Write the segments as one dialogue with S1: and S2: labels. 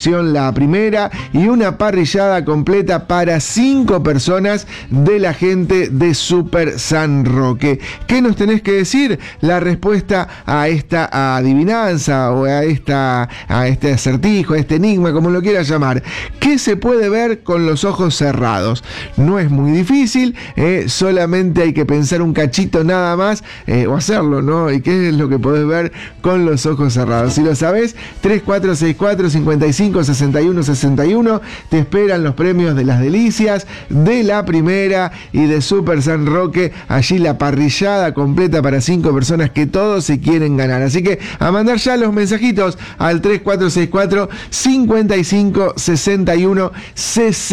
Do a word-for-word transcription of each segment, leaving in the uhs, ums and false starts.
S1: urbanización La Primera y una parrillada completa para cinco personas de la gente de Super San Roque. ¿Qué nos tenés que decir? La respuesta a esta adivinanza o a, esta, a este acertijo, a este enigma, como lo quieras llamar. ¿Qué se puede ver con los ojos cerrados? No es muy difícil, eh, solamente hay que pensar un cachito nada más eh, o hacerlo, ¿no? ¿Y qué es lo que podés ver con los ojos cerrados? Si lo sabés, tres cuatro seis cuatro, cinco cinco, seis uno, seis uno, te esperan los premios de Las Delicias, de La Primera y de Super San Roque. Allí la parrillada completa para cinco personas que todos se quieren ganar. Así que a mandar ya los mensajitos al tres cuatro seis cuatro, cinco cinco, seis uno, seis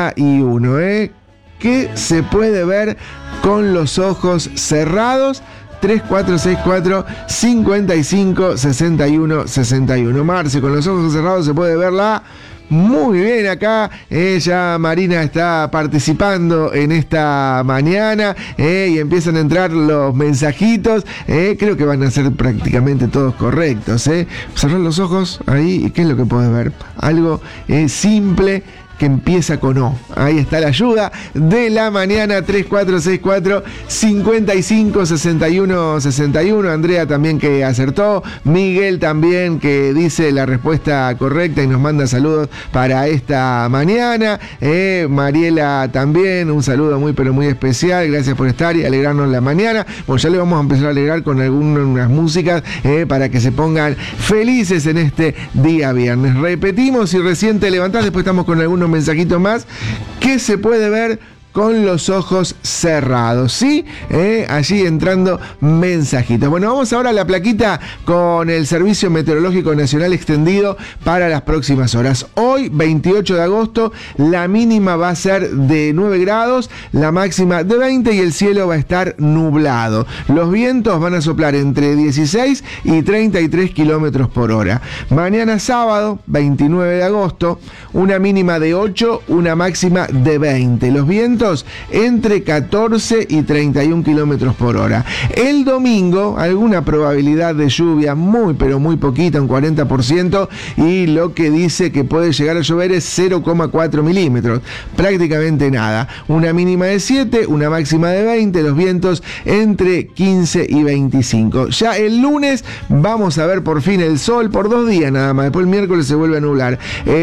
S1: uno. ¿eh? ¿Qué se puede ver con los ojos cerrados? tres cuatro seis cuatro, cinco cinco, seis uno, seis uno. Marce, con los ojos cerrados se puede verla. Muy bien, acá ella, Marina, está participando en esta mañana eh, y empiezan a entrar los mensajitos. Eh, creo que van a ser prácticamente todos correctos. Eh. Cerrar los ojos ahí, ¿y qué es lo que podés ver? Algo eh, simple, que empieza con O. Ahí está la ayuda de la mañana. Tres cuatro seis cuatro, cinco cinco, seis uno, seis uno. Andrea también, que acertó. Miguel también, que dice la respuesta correcta y nos manda saludos para esta mañana. eh, Mariela también, un saludo muy pero muy especial. Gracias por estar y alegrarnos la mañana. Bueno, ya le vamos a empezar a alegrar con algunas músicas eh, para que se pongan felices en este día viernes. Repetimos, si recién te levantás, después estamos con algunos mensajitos más. ¿Qué se puede ver con los ojos cerrados? ¿Sí? Eh, allí entrando mensajitos. Bueno, vamos ahora a la plaquita con el Servicio Meteorológico Nacional extendido para las próximas horas. Hoy, veintiocho de agosto, la mínima va a ser de nueve grados, la máxima de veinte y el cielo va a estar nublado. Los vientos van a soplar entre dieciséis y treinta y tres kilómetros por hora. Mañana sábado, veintinueve de agosto, una mínima de ocho, una máxima de veinte. Los vientos entre catorce y treinta y un kilómetros por hora. El domingo, alguna probabilidad de lluvia, muy pero muy poquita, un cuarenta por ciento, y lo que dice que puede llegar a llover es cero coma cuatro milímetros, prácticamente nada. Una mínima de siete, una máxima de veinte, los vientos entre quince y veinticinco. Ya el lunes vamos a ver por fin el sol por dos días nada más, después el miércoles se vuelve a nublar.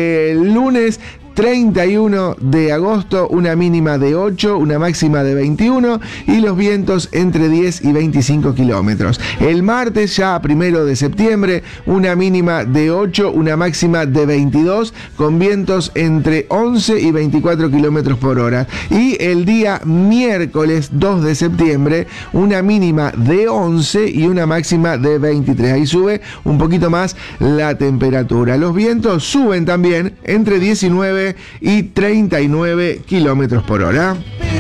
S1: El lunes treinta y uno de agosto, una mínima de ocho, una máxima de veintiuno y los vientos entre diez y veinticinco kilómetros. El martes, ya primero de septiembre, una mínima de ocho, una máxima de veintidós, con vientos entre once y veinticuatro kilómetros por hora. Y el día miércoles dos de septiembre, una mínima de once y una máxima de veintitrés. Ahí sube un poquito más la temperatura. Los vientos suben también entre diecinueve y treinta y nueve kilómetros por hora.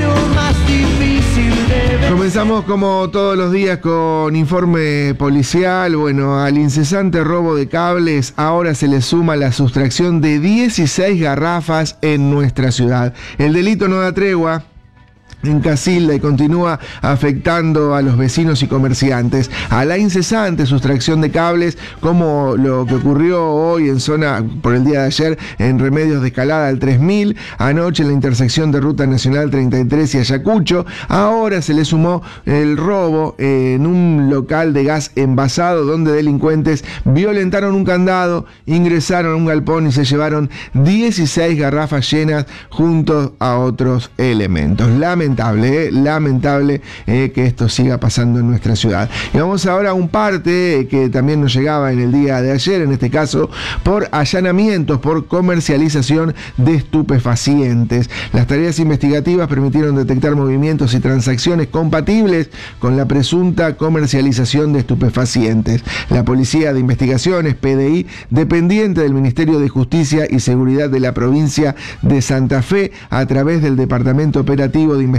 S1: Comenzamos como todos los días con informe policial. Bueno, al incesante robo de cables ahora se le suma la sustracción de dieciséis garrafas en nuestra ciudad. El delito no da tregua en Casilda y continúa afectando a los vecinos y comerciantes. A la incesante sustracción de cables, como lo que ocurrió hoy en zona, por el día de ayer, en Remedios de Escalada al tres mil, anoche en la intersección de Ruta Nacional treinta y tres y Ayacucho, ahora se le sumó el robo en un local de gas envasado donde delincuentes violentaron un candado, ingresaron a un galpón y se llevaron dieciséis garrafas llenas junto a otros elementos. Lamentable. Lamentable, eh, lamentable eh, que esto siga pasando en nuestra ciudad. Y vamos ahora a un parte eh, que también nos llegaba en el día de ayer, en este caso por allanamientos, por comercialización de estupefacientes. Las tareas investigativas permitieron detectar movimientos y transacciones compatibles con la presunta comercialización de estupefacientes. La Policía de Investigaciones, P D I, dependiente del Ministerio de Justicia y Seguridad de la provincia de Santa Fe, a través del Departamento Operativo de Investigación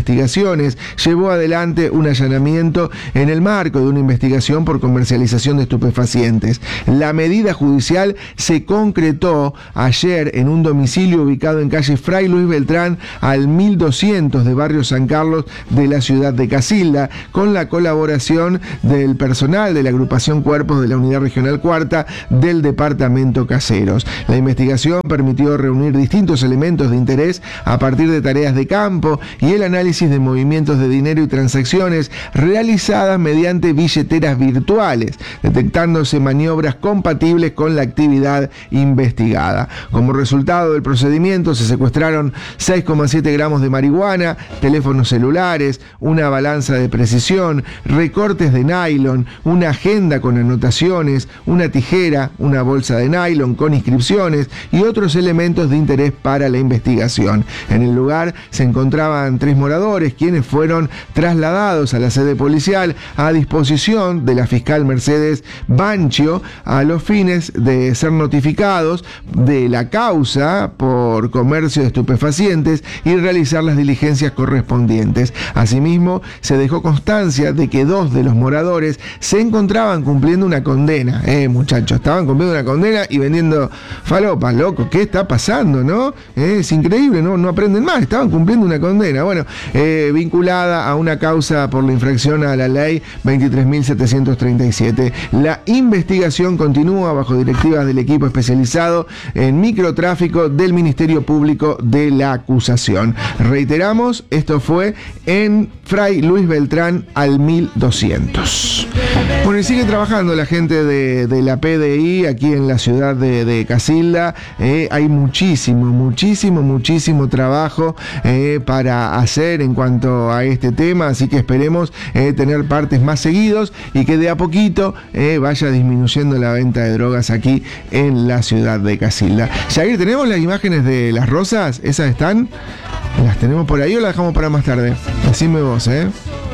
S1: Investigaciones llevó adelante un allanamiento en el marco de una investigación por comercialización de estupefacientes. La medida judicial se concretó ayer en un domicilio ubicado en calle Fray Luis Beltrán al mil doscientos de barrio San Carlos de la ciudad de Casilda, con la colaboración del personal de la agrupación Cuerpos de la Unidad Regional Cuarta del departamento Caseros. La investigación permitió reunir distintos elementos de interés a partir de tareas de campo y el análisis de movimientos de dinero y transacciones realizadas mediante billeteras virtuales, detectándose maniobras compatibles con la actividad investigada. Como resultado del procedimiento se secuestraron seis coma siete gramos de marihuana, teléfonos celulares, una balanza de precisión, recortes de nylon, una agenda con anotaciones, una tijera, una bolsa de nylon con inscripciones y otros elementos de interés para la investigación. En el lugar se encontraban tres moradores, quienes fueron trasladados a la sede policial a disposición de la fiscal Mercedes Banchio a los fines de ser notificados de la causa por comercio de estupefacientes y realizar las diligencias correspondientes. Asimismo, se dejó constancia de que dos de los moradores se encontraban cumpliendo una condena. Eh, muchachos, estaban cumpliendo una condena y vendiendo falopas, loco. ¿Qué está pasando, no? Eh, es increíble, ¿no? No aprenden más. Estaban cumpliendo una condena. Bueno, eh, vinculada a una causa por la infracción a la ley veintitrés mil setecientos treinta y siete. La investigación continúa bajo directivas del equipo especializado en microtráfico del Ministerio Público de la acusación. Reiteramos, esto fue en Fray Luis Beltrán al mil doscientos. Bueno, y sigue trabajando la gente de, de la P D I aquí en la ciudad de, de Casilda. Eh, hay muchísimo, muchísimo, muchísimo trabajo eh, para hacer en cuanto a este tema, así que esperemos eh, tener partes más seguidos y que de a poquito eh, vaya disminuyendo la venta de drogas aquí en la ciudad de Casilda. Yair, ¿tenemos las imágenes de las rosas? ¿Esas están? ¿Las tenemos por ahí o las dejamos para más tarde? Decime vos, ¿eh?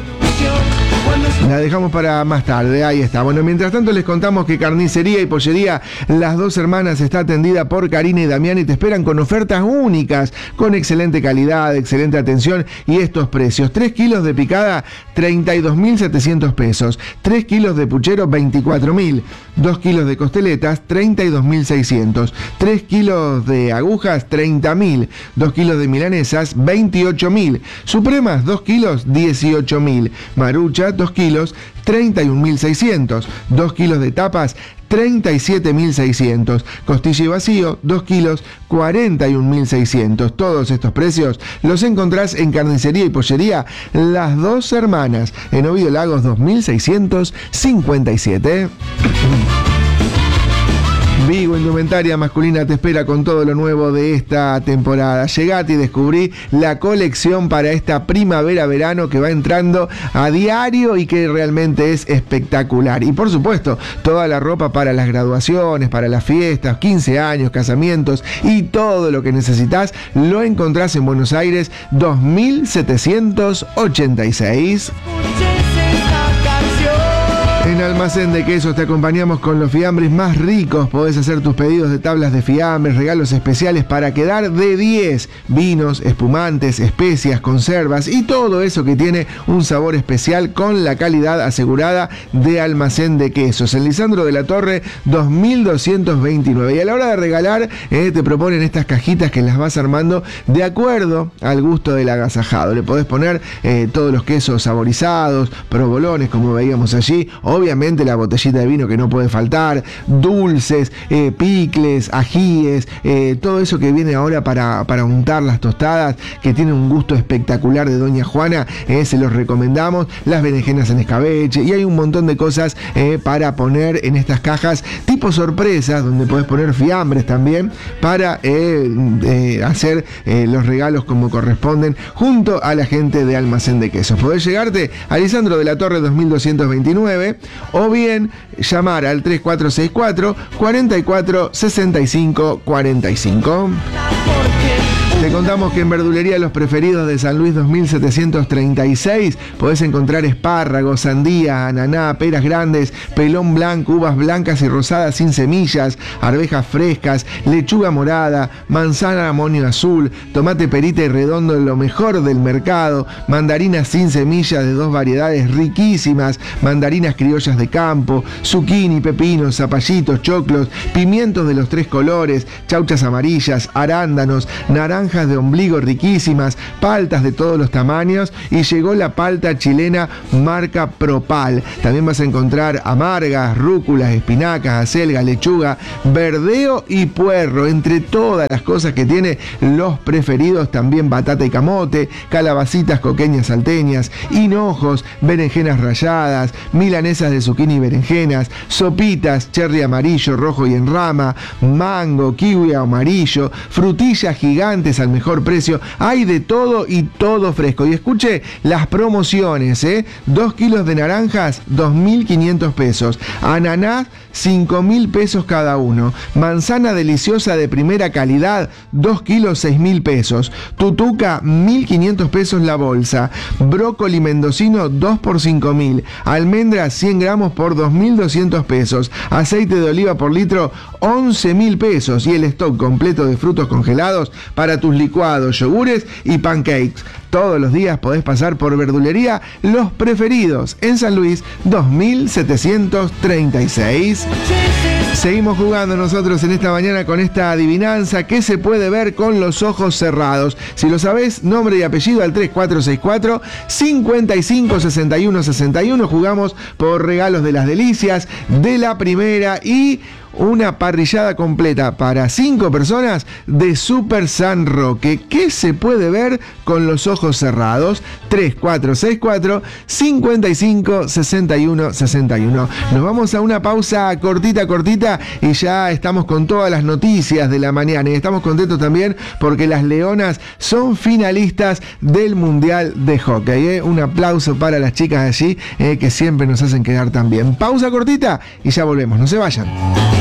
S1: La dejamos para más tarde, ahí está. Bueno, mientras tanto les contamos que Carnicería y Pollería Las Dos Hermanas está atendida por Karina y Damián y te esperan con ofertas únicas, con excelente calidad, excelente atención y estos precios. tres kilos de picada, treinta y dos mil setecientos pesos. tres kilos de puchero, veinticuatro mil. dos kilos de costeletas, treinta y dos mil seiscientos. tres kilos de agujas, treinta mil. dos kilos de milanesas, veintiocho mil. Supremas, dos kilos, dieciocho mil. Marucha, dos kilos, treinta y un mil seiscientos. dos kilos de tapas, treinta y siete mil seiscientos. Costilla y vacío, dos kilos, cuarenta y un mil seiscientos. Todos estos precios los encontrás en Carnicería y Pollería Las Dos Hermanas, en Ovidio Lagos dos mil seiscientos cincuenta y siete. Vigo Indumentaria Masculina te espera con todo lo nuevo de esta temporada. Llegate y descubrí la colección para esta primavera-verano que va entrando a diario y que realmente es espectacular. Y por supuesto, toda la ropa para las graduaciones, para las fiestas, quince años, casamientos y todo lo que necesitas lo encontrás en Buenos Aires dos mil setecientos ochenta y seis. En Almacén de Quesos te acompañamos con los fiambres más ricos. Podés hacer tus pedidos de tablas de fiambres, regalos especiales para quedar de diez. Vinos, espumantes, especias, conservas y todo eso que tiene un sabor especial con la calidad asegurada de Almacén de Quesos. En Lisandro de la Torre dos mil doscientos veintinueve. Y a la hora de regalar, eh, te proponen estas cajitas que las vas armando de acuerdo al gusto del agasajado. Le podés poner eh, todos los quesos saborizados, provolones como veíamos allí. Obviamente la botellita de vino que no puede faltar, dulces, eh, picles, ajíes, eh, todo eso que viene ahora para, para untar las tostadas, que tiene un gusto espectacular de Doña Juana, eh, se los recomendamos, las berenjenas en escabeche y hay un montón de cosas eh, para poner en estas cajas tipo sorpresas, donde podés poner fiambres también para eh, eh, hacer eh, los regalos como corresponden junto a la gente de Almacén de Quesos. Podés llegarte a Lisandro de la Torre dos mil doscientos veintinueve o bien llamar al tres cuatro seis cuatro, cuatro cuatro, seis cinco cuatro cinco. Te contamos que en Verdulería Los Preferidos de San Luis dos mil setecientos treinta y seis podés encontrar espárragos, sandía, ananá, peras grandes, pelón blanco, uvas blancas y rosadas sin semillas, arvejas frescas, lechuga morada, manzana amonio azul, tomate perita y redondo, lo mejor del mercado, mandarinas sin semillas de dos variedades riquísimas, mandarinas criollas de campo, zucchini, pepinos, zapallitos, choclos, pimientos de los tres colores, chauchas amarillas, arándanos, naranjas de ombligo riquísimas, paltas de todos los tamaños, y llegó la palta chilena marca Propal. También vas a encontrar amargas, rúculas, espinacas, acelga, lechuga, verdeo y puerro, entre todas las cosas que tiene Los Preferidos. También batata y camote, calabacitas coqueñas salteñas, hinojos, berenjenas ralladas, milanesas de zucchini y berenjenas, sopitas, cherry amarillo, rojo y en rama, mango, kiwi amarillo, frutillas gigantes al mejor precio. Hay de todo y todo fresco. Y escuche las promociones, ¿eh? dos kilos de naranjas, dos mil quinientos pesos. Ananás, cinco mil pesos cada uno. Manzana deliciosa de primera calidad, dos kilos, seis mil pesos. Tutuca, mil quinientos pesos la bolsa. Brócoli mendocino, dos por cinco mil. Almendras, cien gramos por dos mil doscientos pesos. Aceite de oliva por litro, once mil pesos. Y el stock completo de frutos congelados para tus licuados, yogures y pancakes. Todos los días podés pasar por Verdulería Los Preferidos en San Luis dos mil setecientos treinta y seis. Seguimos jugando nosotros en esta mañana con esta adivinanza que se puede ver con los ojos cerrados. Si lo sabés, nombre y apellido al tres cuatro seis cuatro, cinco cinco, seis uno seis uno. Jugamos por regalos de las delicias de la primera y una parrillada completa para cinco personas de Super San Roque. ¿Qué se puede ver con los ojos cerrados? tres cuatro seis cuatro, cinco cinco, seis uno seis uno. Nos vamos a una pausa cortita, cortita y ya estamos con todas las noticias de la mañana. Y estamos contentos también porque las Leonas son finalistas del Mundial de Hockey. ¿eh? Un aplauso para las chicas allí eh, que siempre nos hacen quedar tan bien. Pausa cortita y ya volvemos. No se vayan.